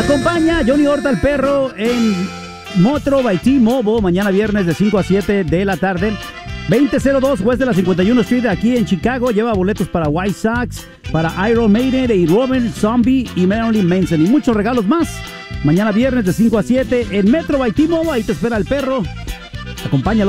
Acompaña a Johnny Horta el perro en Metro by T-Mobile mañana viernes de 5 a 7 de la tarde. 2002 West de la 51 Street aquí en Chicago. Lleva boletos para White Sox, para Iron Maiden y Robin Zombie y Marilyn Manson y muchos regalos más. Mañana viernes de 5 a 7 en Metro by T-Mobile. Ahí te espera el perro. Acompáñalo.